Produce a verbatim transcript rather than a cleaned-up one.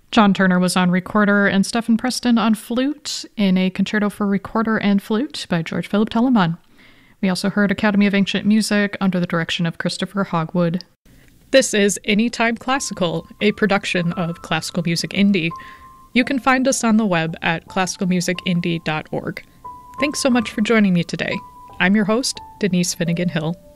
John Turner was on recorder and Stephen Preston on flute in a concerto for recorder and flute by George Philip Telemann. We also heard Academy of Ancient Music under the direction of Christopher Hogwood. This is Anytime Classical, a production of Classical Music Indie. You can find us on the web at classical music indie dot org. Thanks so much for joining me today. I'm your host, Denise Finnegan Hill.